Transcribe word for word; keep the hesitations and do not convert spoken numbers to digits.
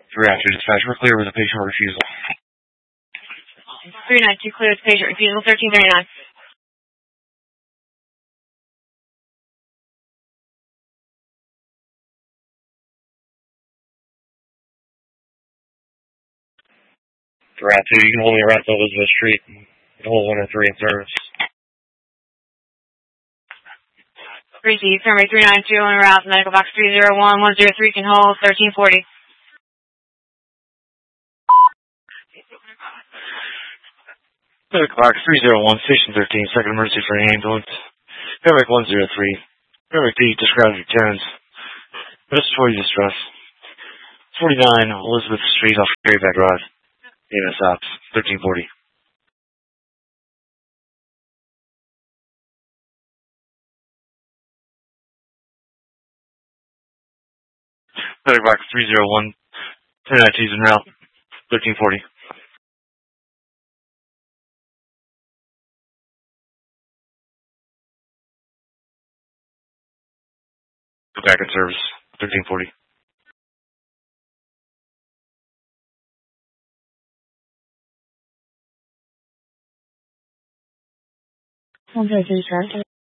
three nine two dispatch, we're clear with a patient refusal. three nine two clear with patient refusal, thirteen thirty-nine. three nine two, you can hold me around to Elizabeth Street. You can hold one oh three in service. three Z, Fairway three nine two, on route, medical box three zero one, one zero three can hold, thirteen forty. Medical box three zero one, station thirteen, second emergency for an ambulance. Fairway one zero three. Fairway D, described returns. Respiratory distress. forty-nine, Elizabeth Street off Grayback Drive. A M S Ops, thirteen forty. Medical box three zero one, three nine two is en route, thirteen forty. Go back in service, thirteen forty. one zero three, sir.